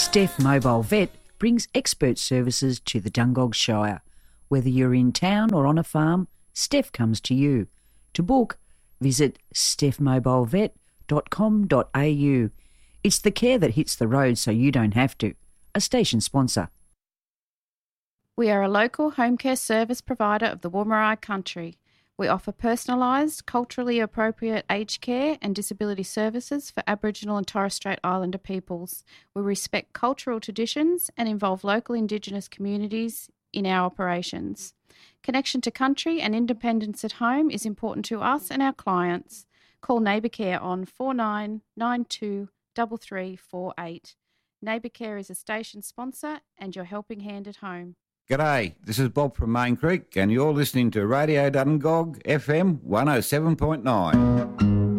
Steph Mobile Vet brings expert services to the Dungog Shire. Whether you're in town or on a farm, Steph comes to you. To book, visit stephmobilevet.com.au. It's the care that hits the road so you don't have to. A station sponsor. We are a local home care service provider of the Woomera country. We offer personalised, culturally appropriate aged care and disability services for Aboriginal and Torres Strait Islander peoples. We respect cultural traditions and involve local Indigenous communities in our operations. Connection to country and independence at home is important to us and our clients. Call Neighbour Care on 4992 3348. Neighbour Care is a station sponsor and your helping hand at home. G'day, this is Bob from Main Creek and you're listening to Radio Dungog FM 107.9.